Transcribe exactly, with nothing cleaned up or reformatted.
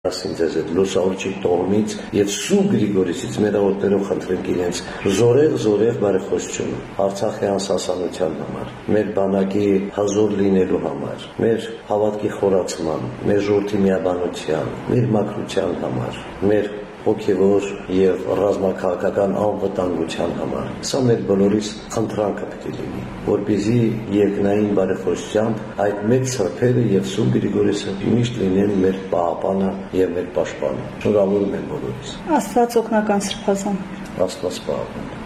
ասին ձեզ այդ լուսավորչի տոհմից եւ Սուրբ Գրիգորիսից մեր որդերով խնդրենք իրենց զորեղ-զորեղ բարեխոսություն Արցախի անսասանության համար, մեր բանակի հազոր լինելու համար, մեր հավատքի խորացման, մեր ժողովրդի միաբանության, մեր մաքրության համար, մեր հոգևոր եւ ռազմաքաղաքական անվտանգության համար։ Սա մեր բոլորիս խնդրանքը պետք է լինի, որպեսզի երկնային բարեխոսությամբ այդ մեծ սրբերը եւ Սուրբ Գրիգորիսը միշտ լինեն մեր պահապանը եւ մեր պաշտպանը։ Շնորհավորում եմ բոլորիս։ Աստված օգնական սրբազան։ Աստված պահապան։